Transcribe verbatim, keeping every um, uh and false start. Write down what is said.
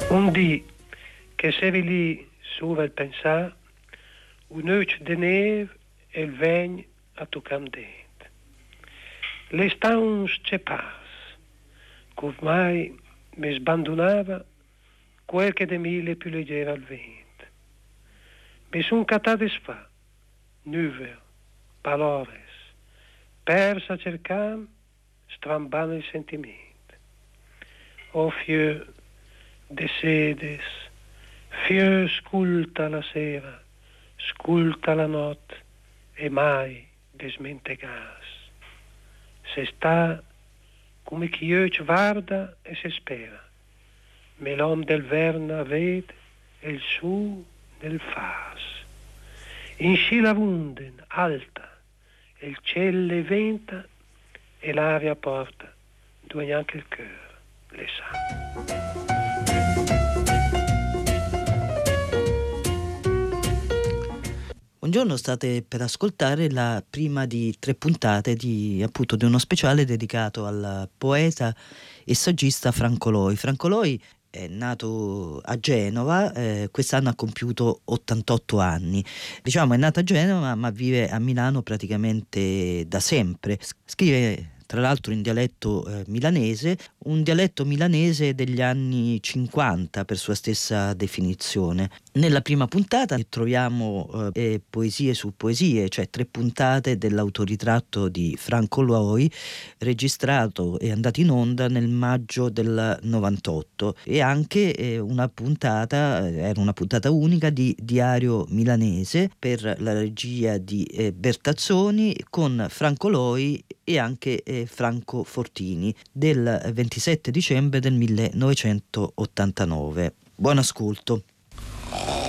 Un dì che s'eri lì su il pensar, un noce de neve e il vegn a toccam dent. Le stauns c'è pas, che mi sbandonava quel che de mille più leggera al vento. Mi son cattate sfa, nuve, palores, persa cercam, strambando il sentimento. O fieu de sedes, fieu sculta la sera, sculta la notte e mai desmentegas. Se sta come chi ci guarda e si spera, me l'om del verna vede e il su del fas. In sci la vunden alta, e il cielo venta e l'aria porta, dove anche il cœur le sa. Buongiorno, state per ascoltare la prima di tre puntate di, appunto, di uno speciale dedicato al poeta e saggista Franco Loi. Franco Loi è nato a Genova, eh, quest'anno ha compiuto ottantotto anni. Diciamo è nato a Genova ma vive a Milano praticamente da sempre. Scrive tra l'altro in dialetto eh, milanese, un dialetto milanese degli anni cinquanta per sua stessa definizione. Nella prima puntata troviamo eh, poesie su poesie, cioè tre puntate dell'autoritratto di Franco Loi, registrato e andato in onda nel maggio del novantotto, e anche eh, una puntata, era una puntata unica di Diario Milanese per la regia di eh, Bertazzoni, con Franco Loi e anche eh, Franco Fortini, del ventisette dicembre del millenovecentottantanove. Buon ascolto.